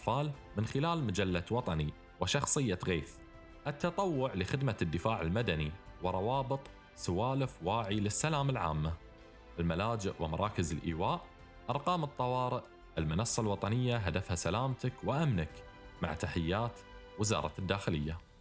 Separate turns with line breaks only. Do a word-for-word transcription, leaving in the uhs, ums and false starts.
الأطفال من خلال مجلة وطني وشخصية غيث، التطوع لخدمة الدفاع المدني، وروابط سوالف واعي للسلام العامة، الملاجئ ومراكز الإيواء، أرقام الطوارئ. المنصة الوطنية هدفها سلامتك وأمنك، مع تحيات وزارة الداخلية.